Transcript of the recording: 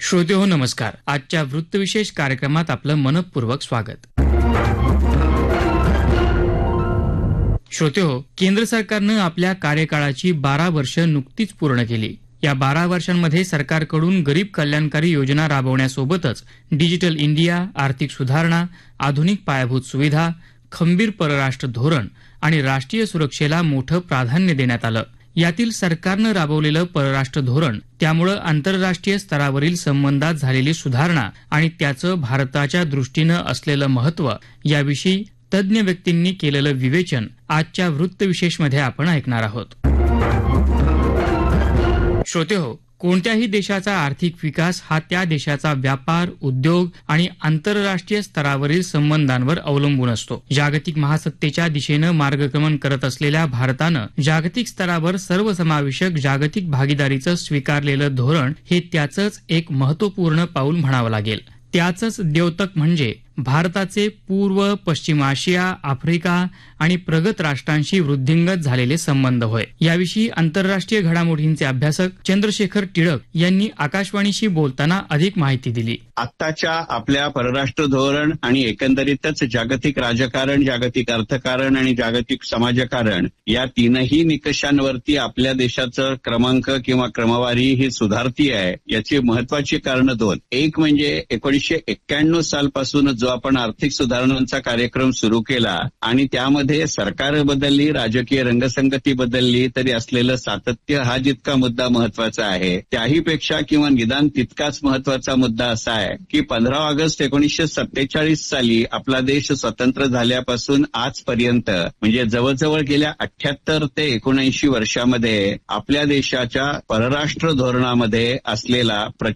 श्रोतेहो नमस्कार. आजच्या वृत्तविशेष कार्यक्रमात आपलं मनपूर्वक स्वागत. श्रोतेहो, केंद्र सरकारनं आपल्या कार्यकाळाची 12 वर्ष नुकतीच पूर्ण केली. या 12 वर्षांमध्ये सरकारकडून गरीब कल्याणकारी योजना राबवण्यासोबतच डिजिटल इंडिया, आर्थिक सुधारणा, आधुनिक पायाभूत सुविधा, खंबीर परराष्ट्र धोरण आणि राष्ट्रीय सुरक्षेला मोठं प्राधान्य देण्यात आलं. यातील सरकारनं राबवलेलं परराष्ट्र धोरण, त्यामुळं आंतरराष्ट्रीय स्तरावरील संबंधात झालेली सुधारणा आणि त्याचं भारताच्या दृष्टीनं असलेलं महत्त्व याविषयी तज्ज्ञ व्यक्तींनी केलेलं विवेचन आजच्या वृत्तविशेषमध्ये आपण ऐकणार आहोत. श्रोतेहो, कोणत्याही देशाचा आर्थिक विकास हा त्या देशाचा व्यापार, उद्योग आणि आंतरराष्ट्रीय स्तरावरील संबंधांवर अवलंबून असतो. जागतिक महासत्तेच्या दिशेनं मार्गक्रमण करत असलेल्या भारतानं जागतिक स्तरावर सर्वसमावेशक जागतिक भागीदारीचं स्वीकारलेलं धोरण हे त्याचंच एक महत्त्वपूर्ण पाऊल म्हणावं लागेल. त्याचंच द्योतक म्हणजे भारताचे पूर्व, पश्चिम आशिया, आफ्रिका आणि प्रगत राष्ट्रांशी वृद्धिंगत झालेले संबंध होय. याविषयी आंतरराष्ट्रीय घडामोडींचे अभ्यासक चंद्रशेखर टिळक यांनी आकाशवाणीशी बोलताना अधिक माहिती दिली. आत्ताच्या आपल्या परराष्ट्र धोरण आणि एकंदरीतच जागतिक राजकारण, जागतिक अर्थकारण आणि जागतिक समाजकारण या तीनही निकषांवरती आपल्या देशाचं क्रमांक किंवा क्रमवारी ही सुधारती आहे. याची महत्वाची कारण दोन. एक म्हणजे 1991 सालपासून जो आपण आर्थिक सुधारणांचा कार्यक्रम सुरू केला आणि त्यामध्ये सरकार बदलली, राजकीय रंगसंगती बदलली, तरी असलेलं सातत्य हा जितका मुद्दा महत्वाचा आहे त्याहीपेक्षा किंवा निदान तितकाच महत्वाचा मुद्दा असा आहे की 15 ऑगस्ट 1947 साली आपला देश स्वतंत्र झाल्यापासून आजपर्यंत म्हणजे जवळजवळ गेल्या 78 ते 79 वर्षामध्ये आपल्या देशाच्या परराष्ट्र धोरणामध्ये असलेला